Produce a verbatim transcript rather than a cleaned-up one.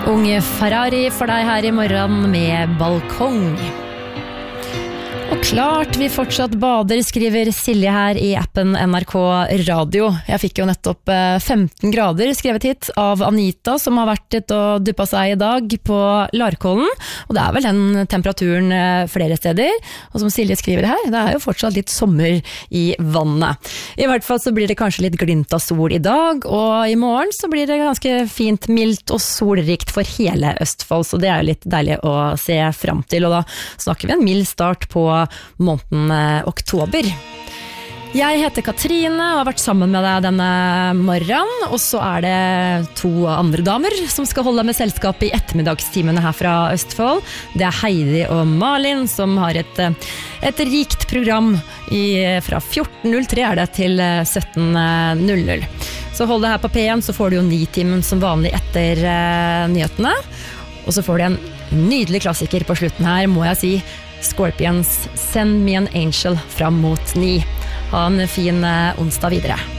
Unge Ferrari for deg her i morgen med balkong. Og klart vi fortsatt bader, skriver Silje her i appen N R K Radio. Jeg fikk jo nettopp femten grader skrevet hit av Anita, som har vært litt og duppet seg i dag på Larkollen. Og det er vel den temperaturen flere steder. Og som Silje skriver her, det er jo fortsatt litt sommer i vannet. I hvert fall så blir det kanskje litt glimt av sol i dag, og i morgen så blir det ganske fint, mildt og solrikt for hele Østfold, så det er jo litt deilig å se frem til. Og da snakker vi en mild start på måneden oktober. Jeg heter Katrine og har vært sammen med deg denne morgenen, og så er det to andre damer som skal holde med selskap i ettermiddagstimene her fra Østfold. Det er Heidi og Malin som har et, et rikt program i, fra fjorten null tre er det til sytten null null. Så hold det her på P en, så får du jo ni timen som vanlig etter uh, nyhetene, og så får du en nydelig klassiker på slutten her, må jeg si. Scorpions, Send Me an Angel fram mot ni. Ha en fin onsdag videre.